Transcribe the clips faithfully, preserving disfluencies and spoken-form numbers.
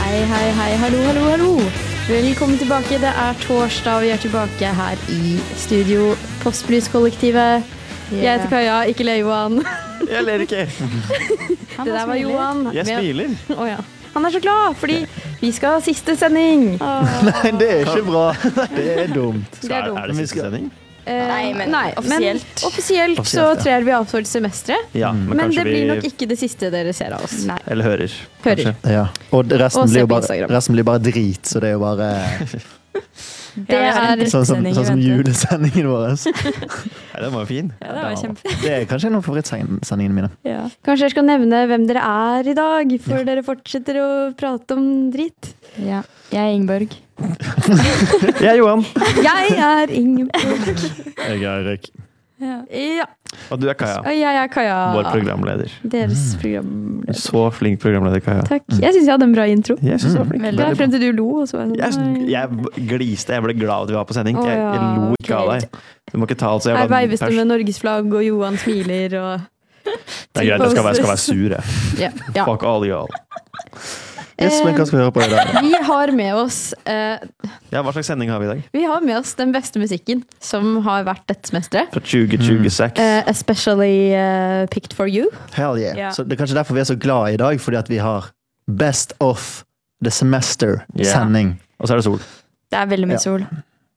Hei, hei, hei, hallo, hallo, hallo. Velkommen tilbake, det er torsdag, og vi er tilbake her i studio Postblues-kollektivet. Yeah. Jeg heter Kaja, ikke le Johan. Jeg ler ikke. Det der var Johan. Jeg smiler. Å oh, ja. Han er så glad, fordi vi skal ha siste sending. Oh. Nei, det er ikke bra. Det er dumt. Det er dumt. Er det siste sending? Eh, nei, men nei, offisielt. Men offisielt, offisielt så trer vi av for semesteret. Ja, men men det vi... blir nok ikke det siste dere ser av oss. Nei. Eller hører. Hører. Ja. Og resten, og blir jo bare, resten blir bare drit, så det er jo bare... Det er sånn som, sånn som julesendingen vår. Nei, den var jo fin. Ja, det var kjempefint. Det er kanskje en av favorittsendingene mine. Ja. Kanskje jeg skal nevne hvem dere er i dag, for ja. Dere fortsetter å prate om dritt. Ja. Jeg er Ingeborg. Jeg er Johan. Jeg er Ingeborg. Jeg er Erik. Ja. ja. Og du er Kaja. Og jeg er Kaja. Vår programleder. Deres programleder. Så flink programleder, Kaja. Takk. Jeg synes jeg hadde en bra intro. Jeg synes det var flink. Mm. Det er frem til du lo. Og så var jeg, sånn, jeg, jeg gliste. Jeg ble glad at vi var på sending. Jeg, jeg lo ikke av deg. Du må ikke ta alt så jeg Her veives det med Norges flagg, og Johan smiler, og... Det er greit, jeg skal være, skal være sur, jeg. Ja. Ja. Fuck all y'all. Yes, men hva skal vi høre på i dag? Vi har med oss uh, Ja, hva slags sending har vi i dag? Vi har med oss den beste musikken som har vært dette semesteret. Fra tjue tjueseks. uh, Especially uh, picked for you. Hell yeah. Ja. Så det er kanskje derfor vi er så glad i dag, fordi at vi har Best of the Semester-sending. Yeah. Og så er det sol. Det er veldig mye Ja. sol.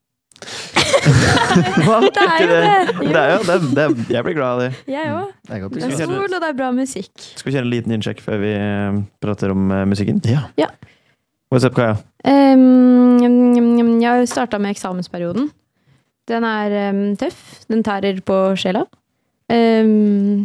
Hva? Det er jo det. Det er jo det. det er, jeg blir glad av det. Jeg også. Jeg håper Det er ikke. sol, og det er bra musikk. Skal vi kjøre en liten innsjekk før vi eh, prater om uh, musikken? Ja. Ja. What's up, Kaja? Um, jeg har startet med eksamensperioden. Den er um, tøff. Den tærer på sjela. Um,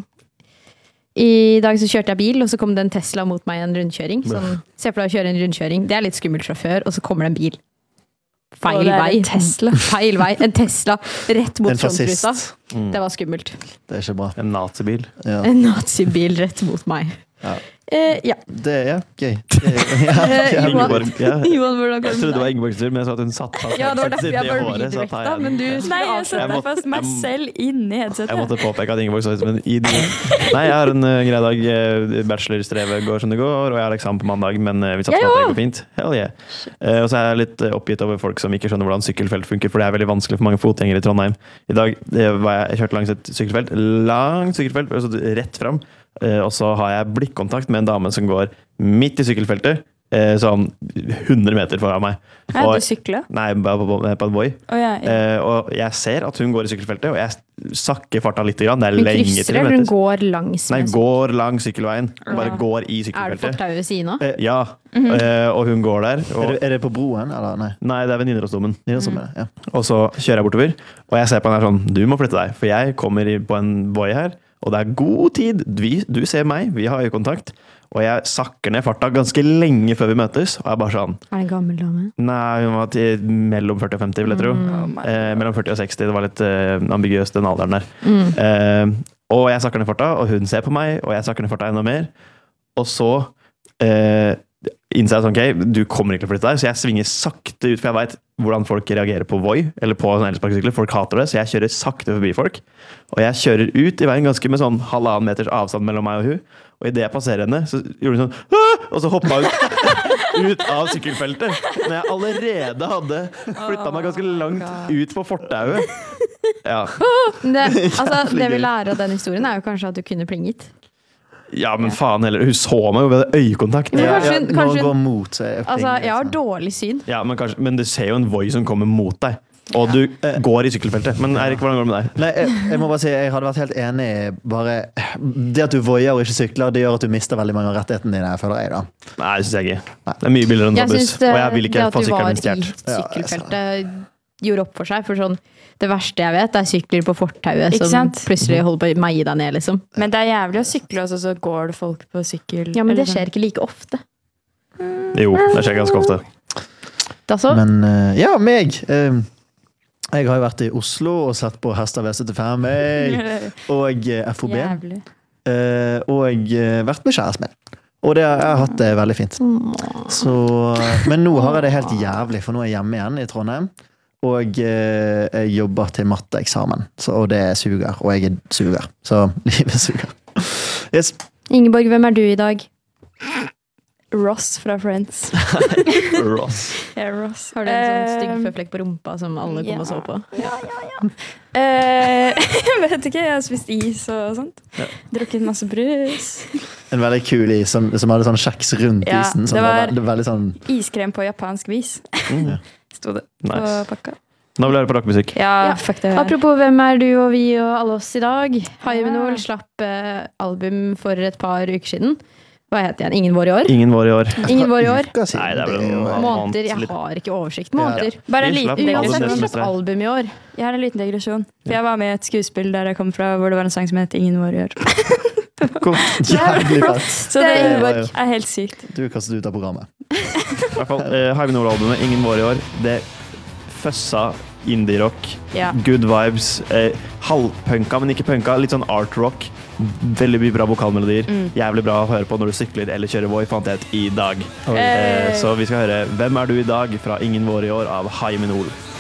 I dag så kjørte jeg bil, og så kom det en Tesla mot meg i en rundkjøring. Sånn, se for deg å kjøre en rundkjøring. Det er litt skummelt fra før, og så kommer det en bil. Feil vei. Tesla. Feil vei. En Tesla rett mot En fascist. frontruta. Mm. Det var skummelt. Det er ikke bra. En nazibil. Ja. En nazibil rett mot meg. Ja. Eh, ja. Det er gøy. Det er, ja. Eh, Ja. Johan, Ingeborg, ja. Johan, hvordan går Jeg det trodde det med var deg? Ingeborgs tur, men jeg så at hun satt fast. Ja, det var derfor jeg i bare håret, så redirecta, tar jeg den. men du Nei, jeg Jeg satte måtte- fast meg jeg- selv inn i Jeg headsetet. måtte påpeke at Ingeborg så ut som en idiot. Nei, jeg har en uh, grei dag. Uh, Bachelorstrevet går som det går, og jeg har eksamen på mandag, men uh, vi satser på at det går fint. Hell yeah. Uh, og så er jeg litt uh, oppgitt over folk som ikke skjønner hvordan sykkelfelt funker, for det er veldig vanskelig for mange fotgjengere i Trondheim. I dag uh, var jeg, jeg kjørte langs et sykkelfelt, langt sykkelfelt, altså rett fram, uh, og så har jeg blikkontakt med en dame som går midt i sykkelfeltet, uh, sånn hundre meter foran meg. Hæ, Og- du sykler? Nei, på, på, på en Voi. Å ja, ja. Eh, og jeg ser at hun går i sykkelfeltet, og jeg sakker farta litt. Grann. Det er Hun lenge krysser, til eller hun hun møtes. går langs Nei, med går lang sykkelveien. Bare Ja. går i Er det sykkelfeltet. fortau ved siden av? Eh, ja, eh, og hun går der. Er, Og, det, er det på broen, eller? Nei. nei, det er ved Nidarosdomen. Det er som er det, ja. Og så kjører jeg bortover, og jeg ser på henne her sånn, du må flytte deg, for jeg kommer i- på en Voi her, og det er god tid. Vi, du ser meg, vi har øyekontakt, og jeg sakker ned farta ganske lenge før vi møtes, og jeg er bare sånn, Er det en gammel dame? nei, hun var til mellom førti og femti, vil jeg tro. Oh my Eh, God. mellom førti og seksti, det var litt eh, ambiguøst den alderen der. Mm. Eh, og jeg sakker ned farta, og hun ser på meg, og jeg sakker ned farta enda mer. Og så eh, innser jeg sånn, ok, du kommer ikke til å flytte deg, så jeg svinger sakte ut, for jeg vet hvordan folk reagerer på Voi, eller på sånne elsparkesykler. Folk hater det, så jeg kjører sakte forbi folk. Og jeg kjører ut i veien ganske med sånn halvannen meters avstand mellom meg og hun. Og i det jeg passerer henne, så gjorde hun sånn, «Åh!» og så hoppet hun ut av sykkelfeltet. Når jeg allerede hadde flyttet meg ganske langt ut på fortauet. Ja. Det, altså, det vi lærer av den historien er jo kanskje at du kunne plinget. Ja, men faen heller. Hun så meg jo ved øyekontakt. Men Ja, kanskje ja, hun- når kanskje hun hun- går mot, så er jeg Altså, pling, jeg har liksom. dårlig syn. Ja, men, kanskje, men du ser jo en Voi som kommer mot deg. Og du går i sykkelfeltet. Men Eirik, hvordan går det med deg? Nei, jeg, jeg må bare si, jeg hadde vært helt enig. Bare, det at du voier og ikke sykler, det gjør at du mister veldig mange av rettighetene dine, føler jeg da. Nei, det synes jeg ikke. Det er mye billigere enn Jeg buss. synes Og det, jeg vil det ikke at få du var sykkelen i min stjert. sykkelfeltet gjorde opp for seg. For sånn, det verste jeg vet, er sykler på fortauet Ikke som sant? plutselig holder på å meie deg ned, liksom. Men det er jævlig å sykle, og så går det folk på sykkel. Ja, men det eller sånn. skjer ikke like ofte. Jo, det skjer ganske ofte. Altså, Men eh, ja, meg. eh, jeg har jo vært i Oslo og sett på Hester V syttifem meg, og eh, F O B. Jævlig. eh, og eh, vært med kjæresten min. Og det, jeg har hatt det veldig fint. Så, men nå har jeg det helt jævlig, for nå er jeg hjemme igjen i Trondheim. Og eh, jeg jobber til matteeksamen, så, og det suger. Og jeg er suger, så livet suger. Yes. Ingeborg, hvem er du i dag? Ross fra Friends. Ross. Ja, Ross. Har du en sånn Eh, stygg føflekk på rumpa som alle kom ja. og så på? Eh, jeg vet ikke, jeg har spist is og sånt. Ja. Drukket masse brus. En veldig kul is som, som hadde sånn kjeks rundt Ja, isen. Som det var, var- veldig, veldig sånn Iskrem på japansk vis, Mm. sto det på Nice. pakka. Nå vil jeg høre på rockemusikk. Ja, Ja. fuck det her. Apropos hvem er du og vi og alle oss i dag? Hymenol slapp eh, album for et par uker siden. Hva heter den? Ingen vår i år? Ingen vår i år. Ingen vår i år. Uka siden, Nei, det er vel en jo- måned. Måneder. Jeg litt. har ikke oversikt. Måneder. Bare en Vi liten slapp Uansett, album vi det slapp semesteret. album i år. Jeg har en liten digresjon. For jeg var med i et skuespill der jeg kom fra, hvor det var en sang som het Ingen vår i år. Cool. Jævlig fett. Så Det det er var jo- er helt sykt. Du er kastet ut av programmet. I hvert fall, eh, Hymenol-albumet Ingen vår i år, det føssa indie-rock, Ja. good vibes, eh, halvpunka, men ikke punka, litt sånn art-rock. Veldig mye bra vokalmelodier. Mm. Jævlig bra å høre på når du sykler eller kjører Voi, fant jeg ut i dag. Oi. Eh, så vi skal høre Hvem er du i dag? Fra Ingen vår i år av Hymenol.